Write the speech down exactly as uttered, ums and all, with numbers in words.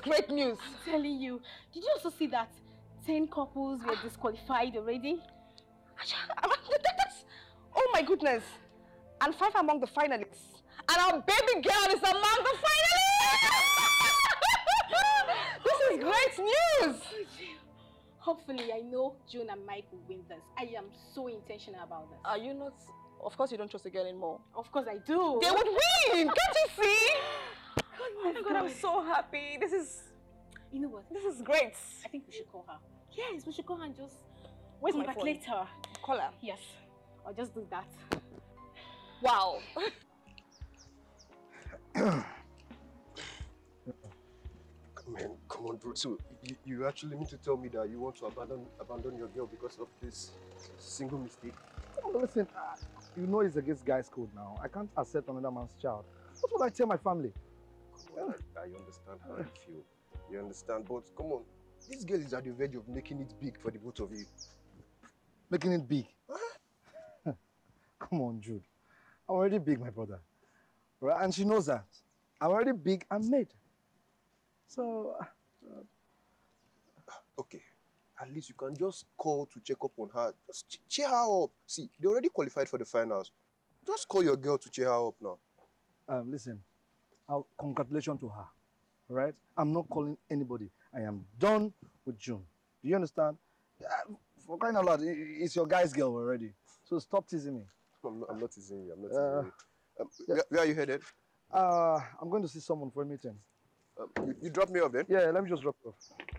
great news. I'm telling you. Did you also see that ten couples were disqualified already? That's, oh my goodness. And five among the finalists. And our baby girl is among the finalists! This is great news! Hopefully, I know June and Mike will win this. I am so intentional about this. Are you not? Of course you don't trust the girl anymore. Of course I do. They would win! Can't you see? Oh my God, I'm so happy. This is... You know what? This is great. I think we should call her. Yes, we should call her and just... Where's come my back phone? later. Call her. Yes. I'll just do that. Wow. Man, come on, bro. So you, you actually mean to tell me that you want to abandon abandon your girl because of this single mistake? Well, listen, uh, you know it's against guys' code now. I can't accept another man's child. What would I tell my family? Come on, I, I understand how you feel. You understand, but come on. This girl is at the verge of making it big for the both of you. Making it big? Huh? Come on, Jude. I'm already big, my brother. Right? And she knows that. I'm already big and made. So... Uh, okay. At least you can just call to check up on her. Just ch cheer her up. See, they already qualified for the finals. Just call your girl to cheer her up now. Um, listen, I'll, congratulations to her. Right? I'm not calling anybody. I am done with June. Do you understand? Uh, for crying out loud, it's your guy's girl already. So stop teasing me. I'm not, I'm not teasing you. I'm not teasing Uh, you. Um, yeah. where, where are you headed? Uh, I'm going to see someone for a meeting. Um, you, you drop me off then? Yeah, let me just drop you off.